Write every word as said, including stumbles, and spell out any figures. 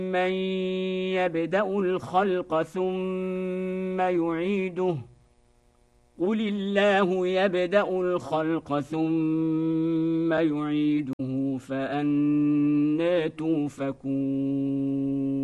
من يبدأ الخلق ثم يعيده قل الله يبدأ الخلق ثم يعيده فأنى توفكون